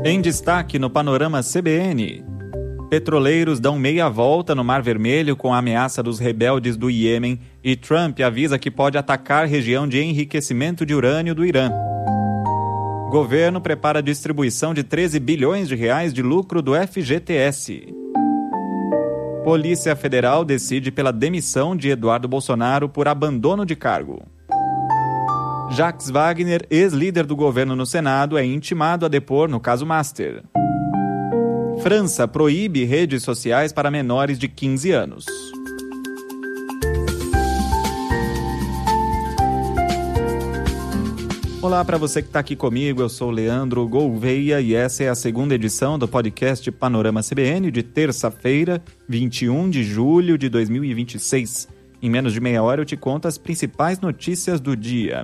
Em destaque no Panorama CBN, petroleiros dão meia volta no Mar Vermelho com a ameaça dos rebeldes do Iêmen e Trump avisa que pode atacar região de enriquecimento de urânio do Irã. Governo prepara a distribuição de 13 bilhões de reais de lucro do FGTS. Polícia Federal decide pela demissão de Eduardo Bolsonaro por abandono de cargo. Jacques Wagner, ex-líder do governo no Senado, é intimado a depor no caso Master. França proíbe redes sociais para menores de 15 anos. Olá para você que está aqui comigo, eu sou Leandro Gouveia e essa é a segunda edição do podcast Panorama CBN de terça-feira, 21 de julho de 2026. Em menos de meia hora eu te conto as principais notícias do dia.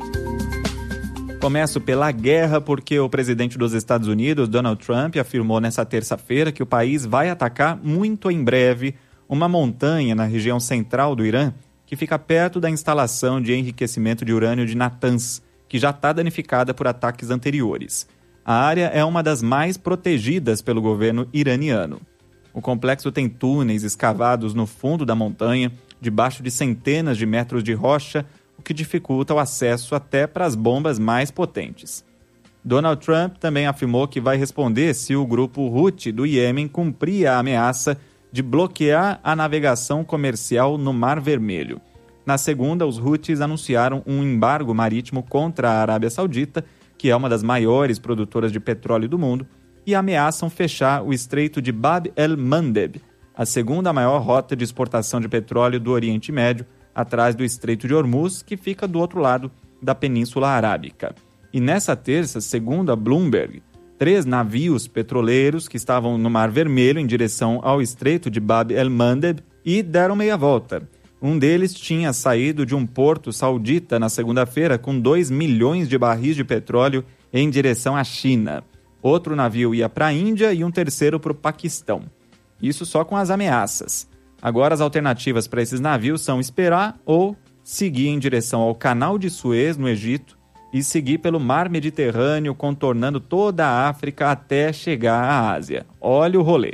Começo pela guerra porque o presidente dos Estados Unidos, Donald Trump, afirmou nesta terça-feira que o país vai atacar muito em breve uma montanha na região central do Irã que fica perto da instalação de enriquecimento de urânio de Natanz, que já está danificada por ataques anteriores. A área é uma das mais protegidas pelo governo iraniano. O complexo tem túneis escavados no fundo da montanha, debaixo de centenas de metros de rocha, o que dificulta o acesso até para as bombas mais potentes. Donald Trump também afirmou que vai responder se o grupo Houthi do Iêmen cumprir a ameaça de bloquear a navegação comercial no Mar Vermelho. Na segunda, os Houthis anunciaram um embargo marítimo contra a Arábia Saudita, que é uma das maiores produtoras de petróleo do mundo, e ameaçam fechar o Estreito de Bab el-Mandeb, a segunda maior rota de exportação de petróleo do Oriente Médio, atrás do Estreito de Hormuz, que fica do outro lado da Península Arábica. E nessa terça, segundo a Bloomberg, 3 navios petroleiros que estavam no Mar Vermelho em direção ao Estreito de Bab el-Mandeb e deram meia volta. Um deles tinha saído de um porto saudita na segunda-feira com 2 milhões de barris de petróleo em direção à China. Outro navio ia para a Índia e um terceiro para o Paquistão. Isso só com as ameaças. Agora as alternativas para esses navios são esperar ou seguir em direção ao Canal de Suez, no Egito, e seguir pelo Mar Mediterrâneo, contornando toda a África até chegar à Ásia. Olha o rolê.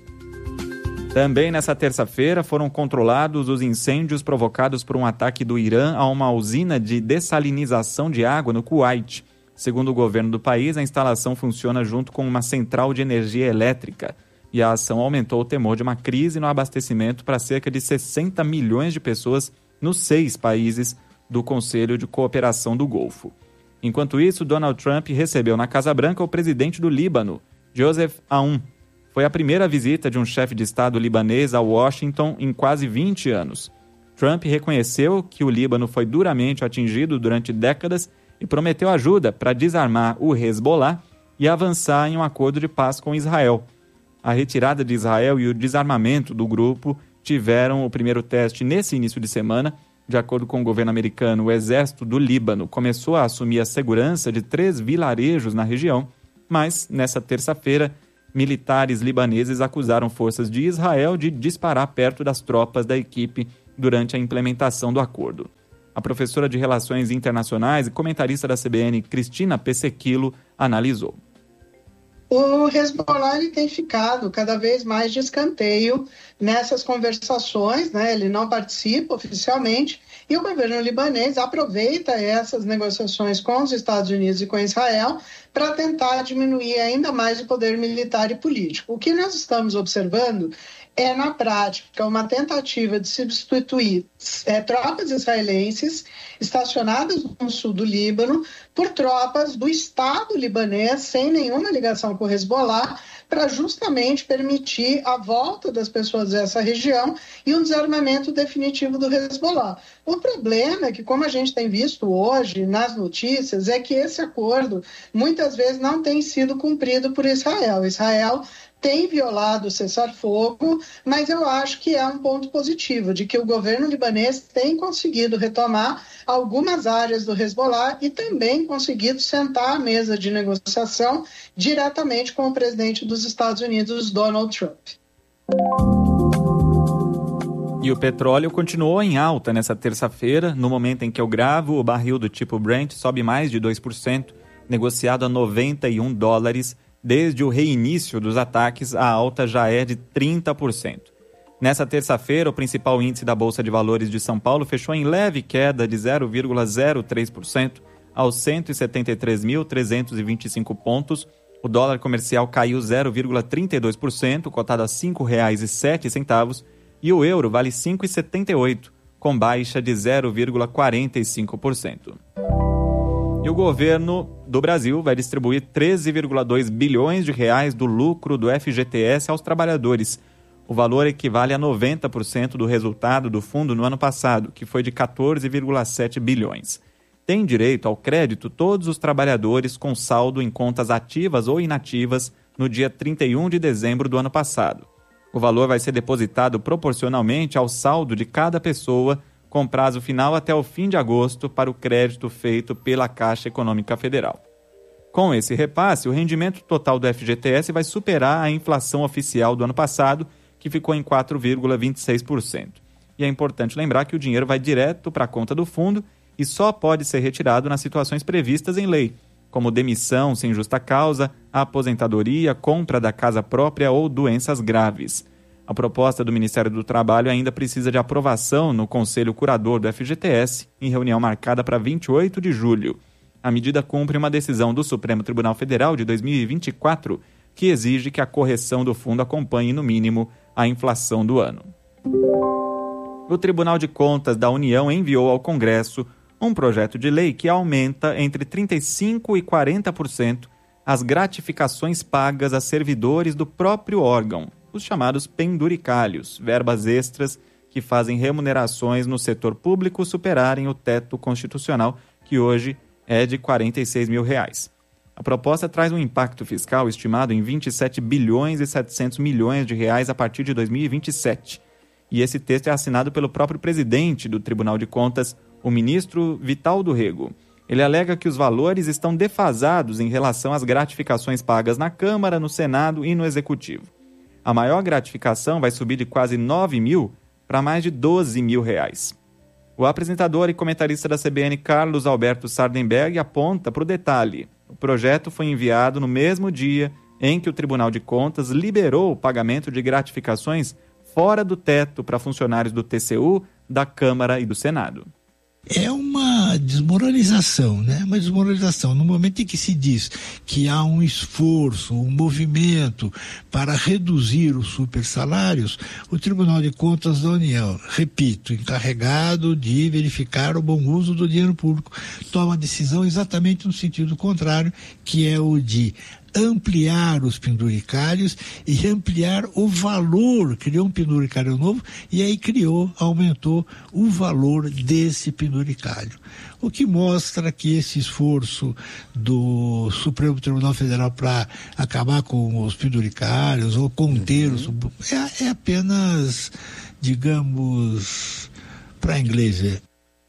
Também nessa terça-feira foram controlados os incêndios provocados por um ataque do Irã a uma usina de dessalinização de água no Kuwait. Segundo o governo do país, a instalação funciona junto com uma central de energia elétrica. E a ação aumentou o temor de uma crise no abastecimento para cerca de 60 milhões de pessoas nos 6 países do Conselho de Cooperação do Golfo. Enquanto isso, Donald Trump recebeu na Casa Branca o presidente do Líbano, Joseph Aoun. Foi a primeira visita de um chefe de Estado libanês a Washington em quase 20 anos. Trump reconheceu que o Líbano foi duramente atingido durante décadas e prometeu ajuda para desarmar o Hezbollah e avançar em um acordo de paz com Israel. A retirada de Israel e o desarmamento do grupo tiveram o primeiro teste nesse início de semana. De acordo com o governo americano, o exército do Líbano começou a assumir a segurança de 3 vilarejos na região, mas, nessa terça-feira, militares libaneses acusaram forças de Israel de disparar perto das tropas da equipe durante a implementação do acordo. A professora de Relações Internacionais e comentarista da CBN, Cristina Pesequilo, analisou. O Hezbollah tem ficado cada vez mais de escanteio nessas conversações, né? Ele não participa oficialmente e o governo libanês aproveita essas negociações com os Estados Unidos e com Israel para tentar diminuir ainda mais o poder militar e político. O que nós estamos observando é, na prática, uma tentativa de substituir tropas israelenses estacionadas no sul do Líbano por tropas do Estado libanês sem nenhuma ligação com o Hezbollah, para justamente permitir a volta das pessoas dessa região e um desarmamento definitivo do Hezbollah. O problema é que, como a gente tem visto hoje nas notícias, é que esse acordo muitas vezes não tem sido cumprido por Israel. Israel tem violado o cessar-fogo, mas eu acho que é um ponto positivo, de que o governo libanês tem conseguido retomar algumas áreas do Hezbollah e também conseguido sentar à mesa de negociação diretamente com o presidente dos Estados Unidos, Donald Trump. E o petróleo continuou em alta nessa terça-feira. No momento em que eu gravo, o barril do tipo Brent sobe mais de 2%, negociado a $91 Desde o reinício dos ataques, a alta já é de 30%. Nessa terça-feira, o principal índice da Bolsa de Valores de São Paulo fechou em leve queda de 0,03% aos 173.325 pontos. O dólar comercial caiu 0,32%, cotado a R$ 5,07, e o euro vale R$ 5,78, com baixa de 0,45%. E o governo do Brasil vai distribuir 13,2 bilhões de reais do lucro do FGTS aos trabalhadores. O valor equivale a 90% do resultado do fundo no ano passado, que foi de 14,7 bilhões. Tem direito ao crédito todos os trabalhadores com saldo em contas ativas ou inativas no dia 31 de dezembro do ano passado. O valor vai ser depositado proporcionalmente ao saldo de cada pessoa, com prazo final até o fim de agosto para o crédito feito pela Caixa Econômica Federal. Com esse repasse, o rendimento total do FGTS vai superar a inflação oficial do ano passado, que ficou em 4,26%. E é importante lembrar que o dinheiro vai direto para a conta do fundo e só pode ser retirado nas situações previstas em lei, como demissão sem justa causa, aposentadoria, compra da casa própria ou doenças graves. A proposta do Ministério do Trabalho ainda precisa de aprovação no Conselho Curador do FGTS, em reunião marcada para 28 de julho. A medida cumpre uma decisão do Supremo Tribunal Federal de 2024, que exige que a correção do fundo acompanhe, no mínimo, a inflação do ano. O Tribunal de Contas da União enviou ao Congresso um projeto de lei que aumenta entre 35% e 40% as gratificações pagas a servidores do próprio órgão, os chamados penduricalhos, verbas extras que fazem remunerações no setor público superarem o teto constitucional, que hoje é de R$ 46 mil. A proposta traz um impacto fiscal estimado em 27 bilhões e 700 milhões de reais a partir de 2027. E esse texto é assinado pelo próprio presidente do Tribunal de Contas, o ministro Vital do Rego. Ele alega que os valores estão defasados em relação às gratificações pagas na Câmara, no Senado e no Executivo. A maior gratificação vai subir de quase 9 mil para mais de 12 mil reais. O apresentador e comentarista da CBN, Carlos Alberto Sardenberg, aponta para o detalhe. O projeto foi enviado no mesmo dia em que o Tribunal de Contas liberou o pagamento de gratificações fora do teto para funcionários do TCU, da Câmara e do Senado. É uma desmoralização, né? Uma desmoralização. No momento em que se diz que há um esforço, um movimento para reduzir os supersalários, o Tribunal de Contas da União, repito, encarregado de verificar o bom uso do dinheiro público, toma decisão exatamente no sentido contrário, que é o de ampliar os penduricários e ampliar o valor. Criou um penduricário novo e aí aumentou o valor desse penduricário. O que mostra que esse esforço do Supremo Tribunal Federal para acabar com os penduricários ou conter os é apenas, digamos, para inglês ver.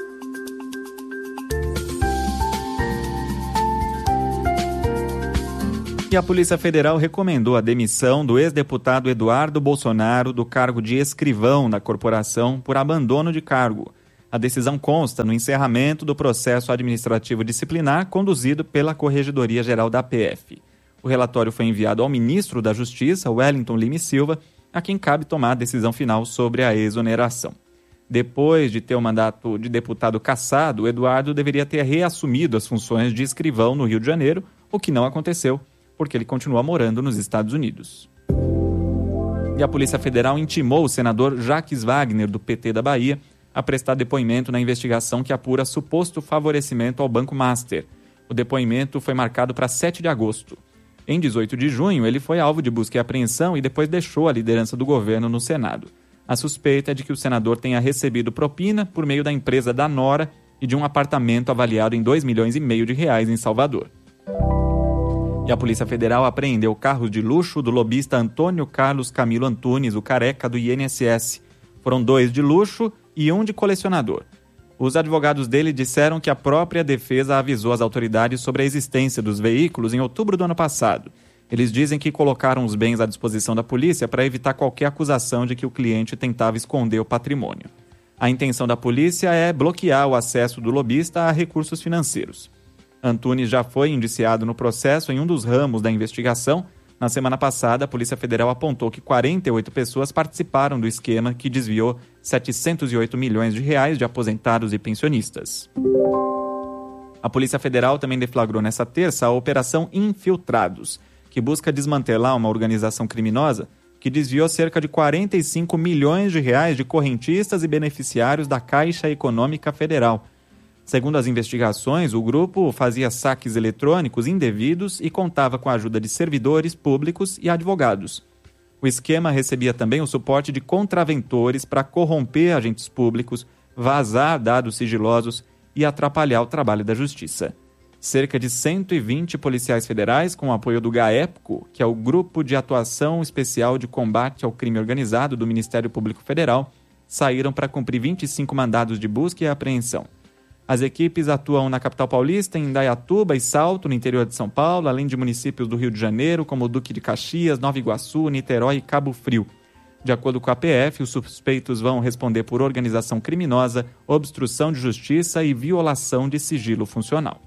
E a Polícia Federal recomendou a demissão do ex-deputado Eduardo Bolsonaro do cargo de escrivão da corporação por abandono de cargo. A decisão consta no encerramento do processo administrativo disciplinar conduzido pela Corregedoria Geral da PF. O relatório foi enviado ao ministro da Justiça, Wellington Lima Silva, a quem cabe tomar a decisão final sobre a exoneração. Depois de ter o mandato de deputado cassado, o Eduardo deveria ter reassumido as funções de escrivão no Rio de Janeiro, o que não aconteceu, porque ele continua morando nos Estados Unidos. E a Polícia Federal intimou o senador Jacques Wagner, do PT da Bahia, a prestar depoimento na investigação que apura suposto favorecimento ao Banco Master. O depoimento foi marcado para 7 de agosto. Em 18 de junho, ele foi alvo de busca e apreensão e depois deixou a liderança do governo no Senado. A suspeita é de que o senador tenha recebido propina por meio da empresa da Nora e de um apartamento avaliado em 2,5 milhões de reais em Salvador. E a Polícia Federal apreendeu carros de luxo do lobista Antônio Carlos Camilo Antunes, o careca do INSS. Foram 2 de luxo e 1 de colecionador. Os advogados dele disseram que a própria defesa avisou as autoridades sobre a existência dos veículos em outubro do ano passado. Eles dizem que colocaram os bens à disposição da polícia para evitar qualquer acusação de que o cliente tentava esconder o patrimônio. A intenção da polícia é bloquear o acesso do lobista a recursos financeiros. Antunes já foi indiciado no processo em um dos ramos da investigação. Na semana passada, a Polícia Federal apontou que 48 pessoas participaram do esquema que desviou 708 milhões de reais de aposentados e pensionistas. A Polícia Federal também deflagrou nesta terça a Operação Infiltrados, que busca desmantelar uma organização criminosa que desviou cerca de 45 milhões de reais de correntistas e beneficiários da Caixa Econômica Federal. Segundo as investigações, o grupo fazia saques eletrônicos indevidos e contava com a ajuda de servidores públicos e advogados. O esquema recebia também o suporte de contraventores para corromper agentes públicos, vazar dados sigilosos e atrapalhar o trabalho da Justiça. Cerca de 120 policiais federais, com o apoio do GAEPCO, que é o Grupo de Atuação Especial de Combate ao Crime Organizado do Ministério Público Federal, saíram para cumprir 25 mandados de busca e apreensão. As equipes atuam na capital paulista, em Indaiatuba e Salto, no interior de São Paulo, além de municípios do Rio de Janeiro, como Duque de Caxias, Nova Iguaçu, Niterói e Cabo Frio. De acordo com a PF, os suspeitos vão responder por organização criminosa, obstrução de justiça e violação de sigilo funcional.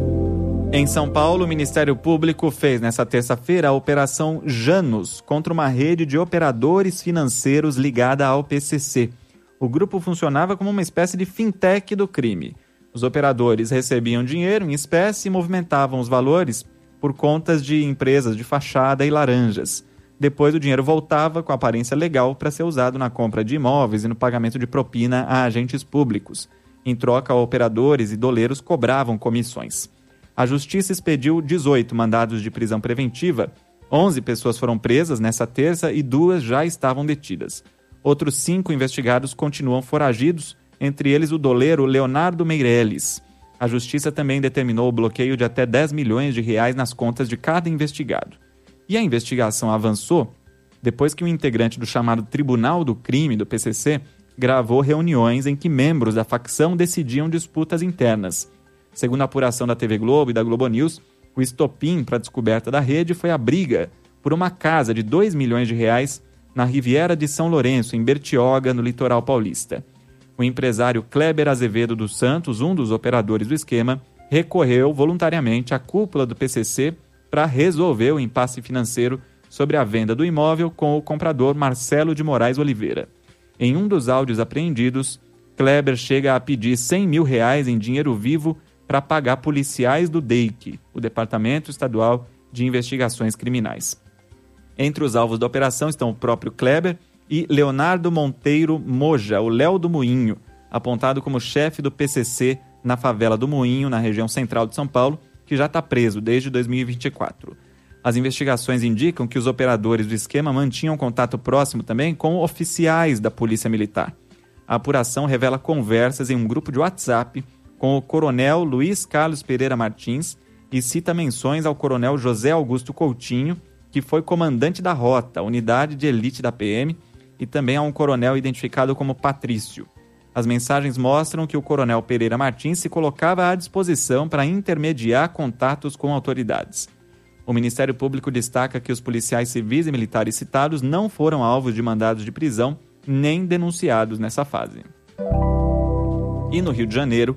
Em São Paulo, o Ministério Público fez nesta terça-feira a Operação Janus contra uma rede de operadores financeiros ligada ao PCC. O grupo funcionava como uma espécie de fintech do crime. Os operadores recebiam dinheiro em espécie e movimentavam os valores por contas de empresas de fachada e laranjas. Depois, o dinheiro voltava com aparência legal para ser usado na compra de imóveis e no pagamento de propina a agentes públicos. Em troca, operadores e doleiros cobravam comissões. A Justiça expediu 18 mandados de prisão preventiva. 11 pessoas foram presas nessa terça e 2 já estavam detidas. Outros 5 investigados continuam foragidos, entre eles o doleiro Leonardo Meirelles. A Justiça também determinou o bloqueio de até 10 milhões de reais nas contas de cada investigado. E a investigação avançou depois que um integrante do chamado Tribunal do Crime do PCC gravou reuniões em que membros da facção decidiam disputas internas. Segundo a apuração da TV Globo e da Globo News, o estopim para a descoberta da rede foi a briga por uma casa de 2 milhões de reais na Riviera de São Lourenço, em Bertioga, no litoral paulista. O empresário Kleber Azevedo dos Santos, um dos operadores do esquema, recorreu voluntariamente à cúpula do PCC para resolver o impasse financeiro sobre a venda do imóvel com o comprador Marcelo de Moraes Oliveira. Em um dos áudios apreendidos, Kleber chega a pedir 100 mil reais em dinheiro vivo para pagar policiais do DEIC, o Departamento Estadual de Investigações Criminais. Entre os alvos da operação estão o próprio Kleber e Leonardo Monteiro Moja, o Léo do Moinho, apontado como chefe do PCC na favela do Moinho, na região central de São Paulo, que já está preso desde 2024. As investigações indicam que os operadores do esquema mantinham contato próximo também com oficiais da Polícia Militar. A apuração revela conversas em um grupo de WhatsApp com o coronel Luiz Carlos Pereira Martins e cita menções ao coronel José Augusto Coutinho, que foi comandante da Rota, unidade de elite da PM, e também a um coronel identificado como Patrício. As mensagens mostram que o coronel Pereira Martins se colocava à disposição para intermediar contatos com autoridades. O Ministério Público destaca que os policiais civis e militares citados não foram alvos de mandados de prisão nem denunciados nessa fase. E no Rio de Janeiro,